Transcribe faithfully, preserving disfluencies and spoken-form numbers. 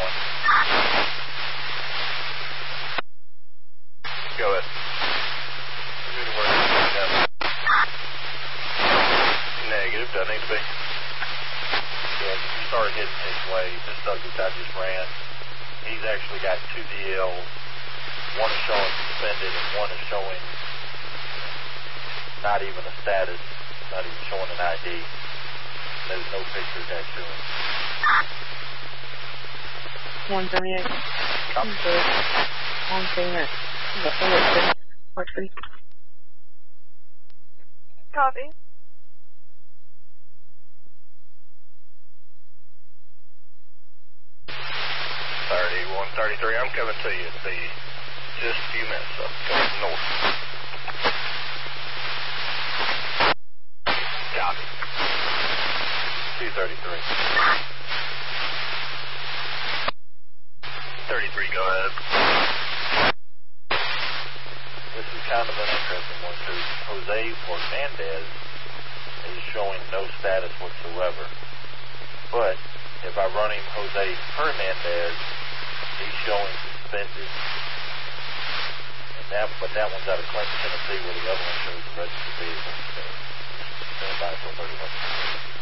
one. Go ahead. Do the work. Negative, doesn't need to be. Yeah, you started hitting his way. This subject I just ran, he's actually got two D Ls. One is showing suspended and one is showing not even a status, not even showing an I D. There's no picture attached to him. one seventy-eight. Copy. One thing. Copy. thirty-one thirty-three, I'm coming to you. It'll be just a few minutes up, coming north. Copy. two thirty-three. thirty-three, go ahead. This is kind of an interesting one too. Jose Hernandez is showing no status whatsoever. But if I run him Jose Hernandez, he's showing suspended. And that, but that one's out of Clinton, Tennessee, where the other one shows the registered vehicle. Stand by for thirty-one.